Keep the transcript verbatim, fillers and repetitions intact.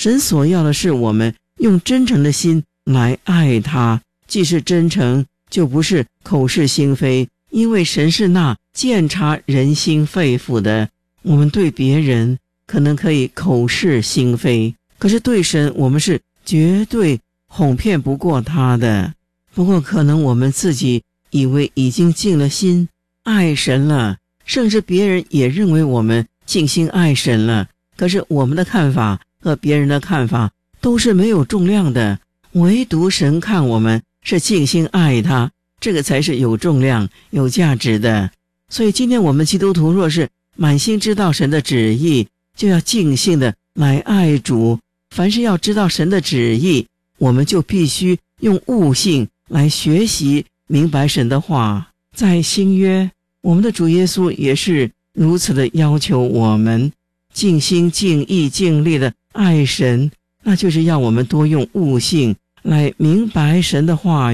神所要的是我们用真诚的心来爱他，既是真诚，就不是口是心非，因为神是那鉴察人心肺腑的。我们对别人可能可以口是心非，可是对神我们是绝对哄骗不过他的。不过可能我们自己以为已经尽了心爱神了，甚至别人也认为我们尽心爱神了，可是我们的看法和别人的看法都是没有重量的，唯独神看我们是尽心爱他，这个才是有重量有价值的。所以今天我们基督徒若是满心知道神的旨意，就要尽心的来爱主。凡是要知道神的旨意，我们就必须用悟性来学习明白神的话。在新约，我们的主耶稣也是如此的要求我们尽心尽意尽力的爱神，那就是要我们多用悟性来明白神的话